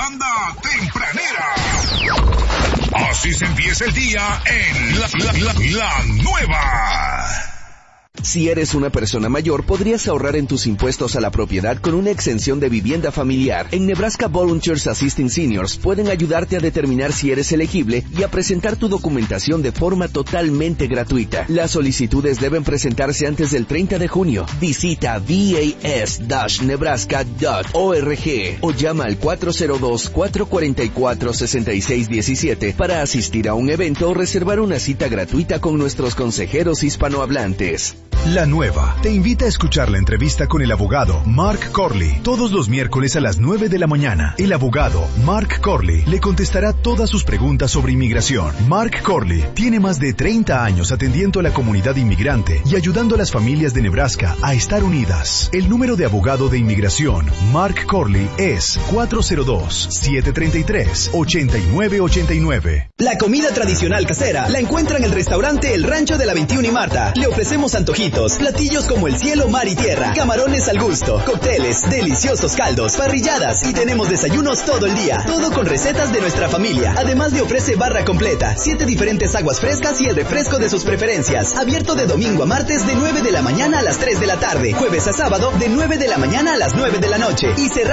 Banda Tempranera. Así se empieza el día en la nueva. Si eres una persona mayor, podrías ahorrar en tus impuestos a la propiedad con una exención de vivienda familiar. En Nebraska Volunteers Assisting Seniors pueden ayudarte a determinar si eres elegible y a presentar tu documentación de forma totalmente gratuita. Las solicitudes deben presentarse antes del 30 de junio. Visita vas-nebraska.org o llama al 402-444-6617 para asistir a un evento o reservar una cita gratuita con nuestros consejeros hispanohablantes. La Nueva te invita a escuchar la entrevista con el abogado Mark Corley todos los miércoles a las 9 de la mañana. El abogado Mark Corley le contestará todas sus preguntas sobre inmigración. Mark Corley tiene más de 30 años atendiendo a la comunidad inmigrante y ayudando a las familias de Nebraska a estar unidas. El número de abogado de inmigración Mark Corley es 402-733-8989. La comida tradicional casera la encuentra en el restaurante El Rancho de la 21 y Marta. Le ofrecemos antojitos, platillos como el cielo, mar y tierra, camarones al gusto, cócteles, deliciosos caldos, parrilladas y tenemos desayunos todo el día. Todo con recetas de nuestra familia. Además le ofrece barra completa, 7 diferentes aguas frescas y el refresco de sus preferencias. Abierto de domingo a martes de 9 de la mañana a las 3 de la tarde. Jueves a sábado de 9 de la mañana a las 9 de la noche. Y cerrado